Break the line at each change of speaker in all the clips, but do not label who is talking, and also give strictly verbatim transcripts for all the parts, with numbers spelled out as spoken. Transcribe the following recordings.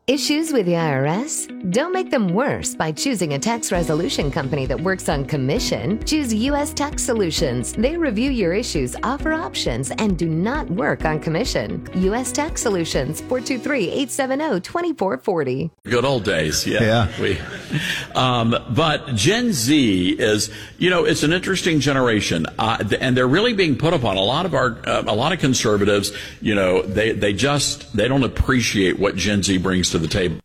Issues with the I R S? Don't make them worse by choosing a tax resolution company that works on commission. Choose U S Tax Solutions. They review your issues, offer options, and do not work on commission. U S Tax Solutions, four two three, eight seven zero, two four four zero.
Good old days, yeah.
Yeah.
We, um, but Gen Z is, you know, it's an interesting generation, uh, and they're really being put upon. A lot of our, uh, a lot of conservatives, you know, they they just they don't appreciate what Gen Z brings to the table.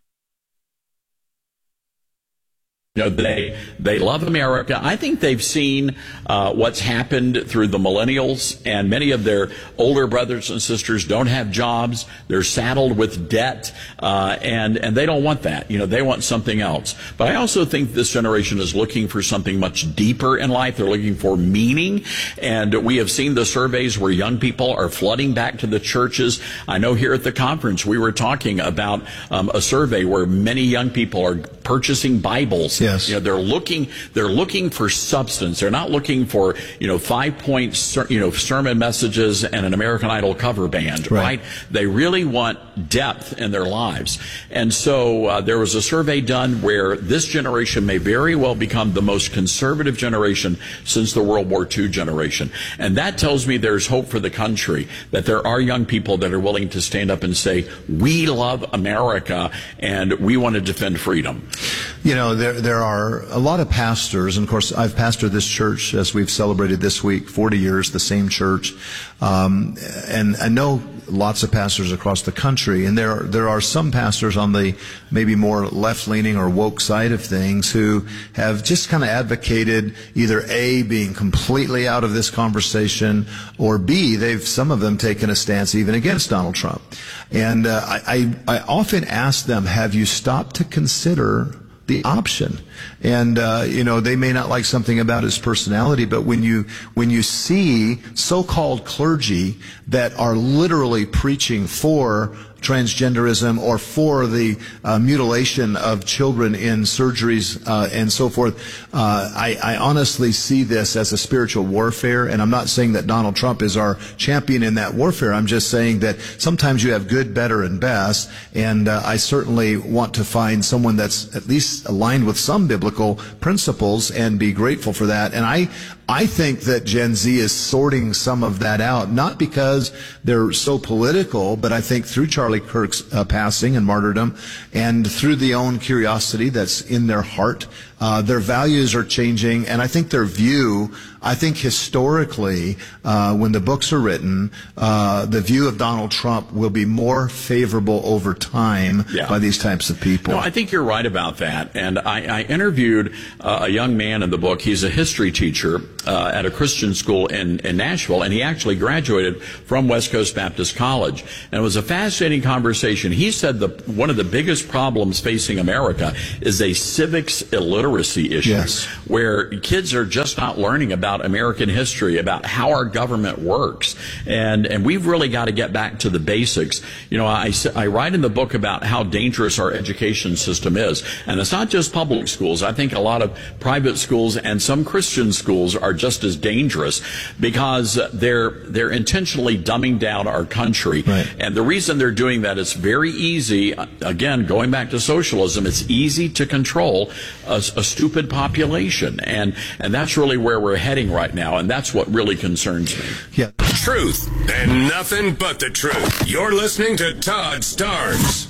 You know, they they love America. I think they've seen uh, what's happened through the millennials, and many of their older brothers and sisters don't have jobs. They're saddled with debt, uh, and and they don't want that. You know, they want something else. But I also think this generation is looking for something much deeper in life. They're looking for meaning, and we have seen the surveys where young people are flooding back to the churches. I know here at the conference we were talking about um, a survey where many young people are purchasing Bibles.
Yes.
You know, they're looking, they're looking for substance. They're not looking for, you know, five point, you know, sermon messages and an American Idol cover band, right? right? They really want depth in their lives. And so uh, there was a survey done where this generation may very well become the most conservative generation since the World War Two generation. And that tells me there's hope for the country, that there are young people that are willing to stand up and say, we love America and we want to defend freedom.
You know, there there are a lot of pastors, and of course I've pastored this church as we've celebrated this week, forty years, the same church, um, and I know lots of pastors across the country, and there there are some pastors on the maybe more left-leaning or woke side of things who have just kind of advocated either A, being completely out of this conversation, or B, they've some of them taken a stance even against Donald Trump. And uh, I, I, I often ask them, have you stopped to consider the option? And uh, you know, they may not like something about his personality, but when you when you see so-called clergy that are literally preaching for transgenderism or for the uh, mutilation of children in surgeries uh, and so forth, uh, I, I honestly see this as a spiritual warfare. And I'm not saying that Donald Trump is our champion in that warfare. I'm just saying that sometimes you have good, better, and best. And uh, I certainly want to find someone that's at least aligned with some biblical principles and be grateful for that. And I I think that Gen Z is sorting some of that out, not because they're so political, but I think through Charlie Kirk's uh, passing and martyrdom, and through the own curiosity that's in their heart, uh, their values are changing, and I think their view, I think historically, uh, when the books are written, uh, the view of Donald Trump will be more favorable over time yeah. by these types of people.
No, I think you're right about that. And I, I interviewed uh, a young man in the book. He's a history teacher uh, at a Christian school in, in Nashville, and he actually graduated from West Coast Baptist College. And it was a fascinating conversation. He said the one of the biggest problems facing America is a civics illiteracy issue,
yes.
where kids are just not learning about American history, about how our government works. And and we've really got to get back to the basics. You know, I, I write in the book about how dangerous our education system is. And it's not just public schools. I think a lot of private schools and some Christian schools are just as dangerous because they're they're intentionally dumbing down our country.
Right.
And the reason they're doing that is very easy. Again, going back to socialism, it's easy to control a, a stupid population. And, and that's really where we're heading right now. And that's what really concerns me.
Yeah.
Truth and nothing but the truth. You're listening to Todd Starnes.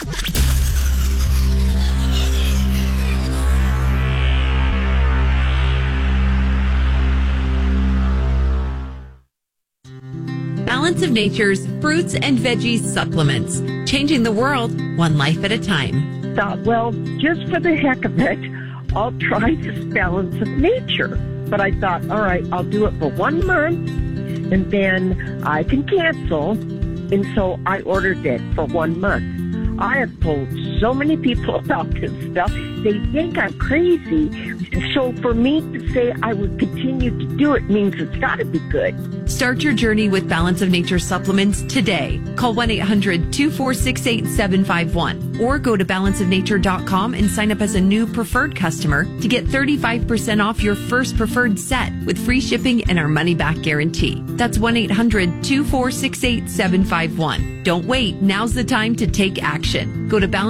Balance of Nature's fruits and veggies supplements, changing the world one life at a time.
Thought, well, just for the heck of it, I'll try this Balance of Nature. But I thought, all right, I'll do it for one month, and then I can cancel. And so I ordered it for one month. I have told so many people about this stuff. They think I'm crazy. So for me to say I would continue to do it means it's got to be good.
Start your journey with Balance of Nature supplements today. Call one eight hundred, two four six, eight seven five one or go to balance of nature dot com and sign up as a new preferred customer to get thirty-five percent off your first preferred set with free shipping and our money-back guarantee. That's one eight hundred, two four six, eight seven five one. Don't wait. Now's the time to take action. Go to balance